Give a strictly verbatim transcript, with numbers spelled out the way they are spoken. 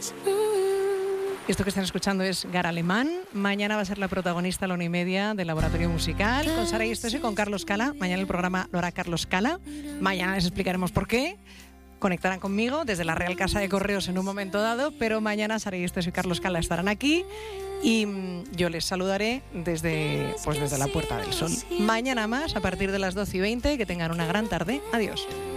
Esto que están escuchando es Gara Alemán. Mañana va a ser la protagonista a la una y media del Laboratorio Musical con Sara Yestes y con Carlos Cala. Mañana el programa lo hará Carlos Cala. Mañana les explicaremos por qué. Conectarán conmigo desde la Real Casa de Correos en un momento dado, pero mañana Sara Yestes y Carlos Cala estarán aquí y yo les saludaré desde, pues desde la Puerta del Sol. Mañana más, a partir de las doce y veinte. Que tengan una gran tarde. Adiós.